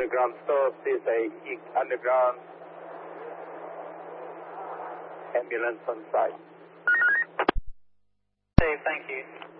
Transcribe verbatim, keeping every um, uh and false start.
underground stop. There's a underground ambulance on site. Dave, thank you.